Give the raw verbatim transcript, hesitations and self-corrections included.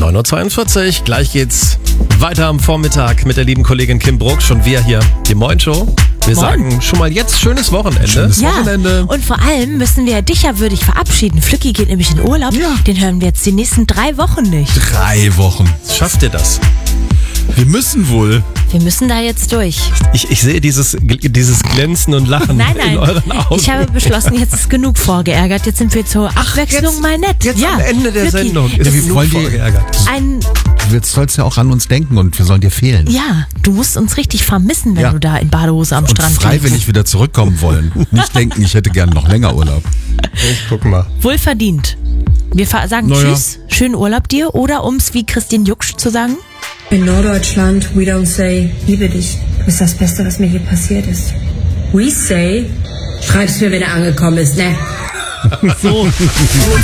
neun Uhr zweiundvierzig. Gleich geht's weiter am Vormittag mit der lieben Kollegin Kim Bruck. Schon wir hier, die Moin Show. Wir Moin. sagen schon mal jetzt schönes Wochenende. Schönes Ja, Wochenende. und vor allem müssen wir dich ja würdig verabschieden. Flücki geht nämlich in Urlaub. Ja. Den hören wir jetzt die nächsten drei Wochen nicht. Drei Wochen. Schafft ihr das? Wir müssen wohl. Wir müssen da jetzt durch. Ich, ich sehe dieses, dieses Glänzen und Lachen Nein, in nein. euren Augen. Ich habe beschlossen, jetzt ist genug vorgeärgert. Jetzt sind wir zur Abwechslung jetzt- mal nett. Jetzt ja, am Ende der Flücki, Sendung. es Ist ist genug wollen die- vorgeärgert. ein, Du sollst ja auch an uns denken und wir sollen dir fehlen. ja, du musst uns richtig vermissen, wenn Ja. du da in Badehose am Und Strand freiwillig wieder zurückkommen wollen. Nicht denken, ich hätte gern noch länger Urlaub. Ich guck mal. Wohlverdient. Wir fa- sagen Naja. Tschüss, schönen Urlaub dir. Oder um es wie Christine Jucksch zu sagen, In Norddeutschland, we don't say, liebe dich. Du bist das Beste, was mir hier passiert ist. We say, schreib's mir, wenn er angekommen ist, ne? so.